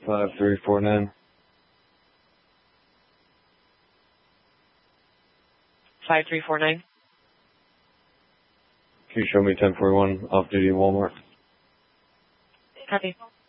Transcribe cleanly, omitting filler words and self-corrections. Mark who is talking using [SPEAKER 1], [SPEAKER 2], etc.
[SPEAKER 1] 5349.
[SPEAKER 2] 5349.
[SPEAKER 1] Can you show me 1041 off duty Walmart?
[SPEAKER 2] Copy.